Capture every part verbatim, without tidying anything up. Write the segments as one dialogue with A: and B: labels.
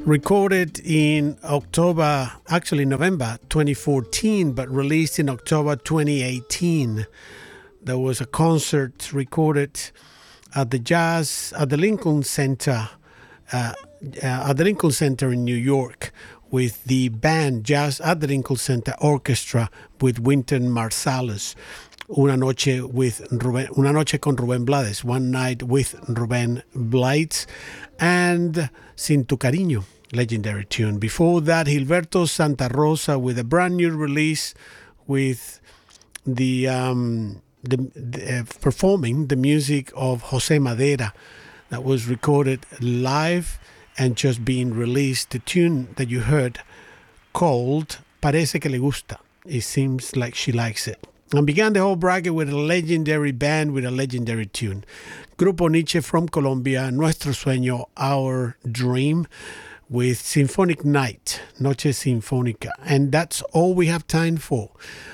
A: Recorded in October, actually November twenty fourteen, but released in October twenty eighteen. There was a concert recorded at the Jazz, at the Lincoln Center, uh, uh, at the Lincoln Center in New York, with the band Jazz at the Lincoln Center Orchestra with Wynton Marsalis. Una noche with Rubén, una noche con Rubén Blades, one night with Rubén Blades, and Sin Tu Cariño, legendary tune. Before that, Gilberto Santa Rosa with a brand new release with the, um, the, the uh, performing the music of José Madera that was recorded live and just being released. The tune that you heard called Parece que le gusta. It seems like she likes it. And began the whole bracket with a legendary band with a legendary tune. Grupo Nietzsche from Colombia, Nuestro Sueño, Our Dream, with Symphonic Night, Noche Sinfónica. And that's all we have time for.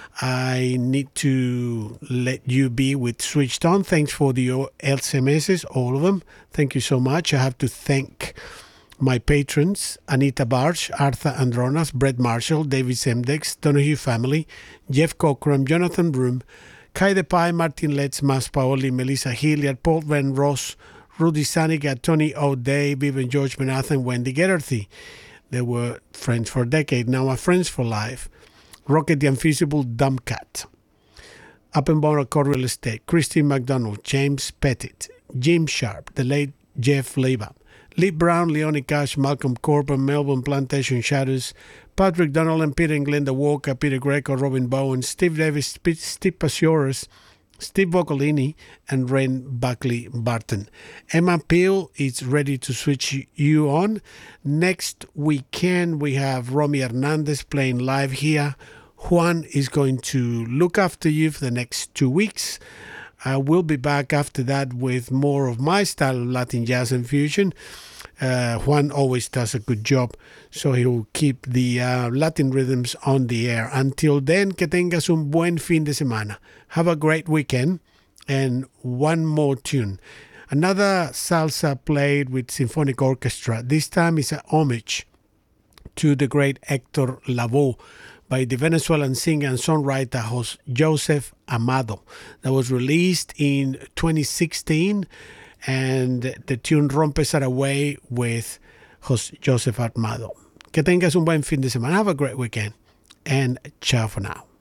A: I need to let you be with Switched On. Thanks for the S M Ses, all of them. Thank you so much. I have to thank my patrons, Anita Barsh, Arthur Andronas, Brett Marshall, David Semdex, Donahue Family, Jeff Cochran, Jonathan Broom, Kai De Pai, Martin Letts, Mas Paoli, Melissa Hilliard, Paul Van Ross, Rudy Sanica, Tony O'Day, Vivian George Menathan, Wendy Gerarthy. They were friends for a decade, now are friends for life. Rocket the Unfeasible, Dumb Cat. Appenborough Court Real Estate, Christine McDonald, James Pettit, Jim Sharp, the late Jeff Leba, Lee Brown, Leonie Cash, Malcolm Corbin, Melbourne Plantation Shadows, Patrick Donald, Peter and Glenda Walker, Peter Greco, Robin Bowen, Steve Davis, Steve Pasioris, Steve Boccolini, and Ren Buckley Barton. Emma Peel is ready to switch you on. Next weekend, we have Romy Hernandez playing live here. Juan is going to look after you for the next two weeks. I will be back after that with more of my style of Latin jazz and fusion. Uh, Juan always does a good job, so he'll keep the uh, Latin rhythms on the air. Until then, que tengas un buen fin de semana. Have a great weekend. And one more tune. Another salsa played with symphonic orchestra. This time is a homage to the great Hector Lavoe by the Venezuelan singer and songwriter Joseph Amado. That was released in twenty sixteen, and the tune Rompe Saraway with Joseph Amado. Que tengas un buen fin de semana. Have a great weekend, and ciao for now.